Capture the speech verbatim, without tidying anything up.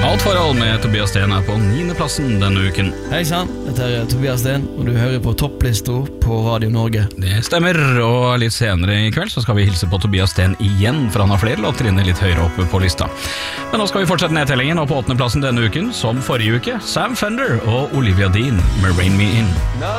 Alt forhold med Tobias Sten er på niende plassen denne uken. Hei sann, dette er Tobias Sten, og du hører på topplista på Radio Norge. Det stemmer, og litt senere i kveld så skal vi hilse på Tobias Sten igjen, for han har flere låter inne litt høyere oppe på lista. Men nå skal vi fortsette nedtellingen, og på åttende plassen denne uken, som forrige uke, Sam Fender og Olivia Dean med Rain Me In.